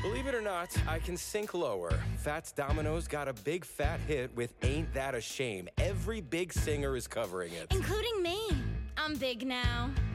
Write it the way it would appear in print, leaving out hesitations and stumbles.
Believe it or not, I can sink lower. Fats Domino's got a big fat hit with Ain't That a Shame. Every big singer is covering it. Including me. I'm big now.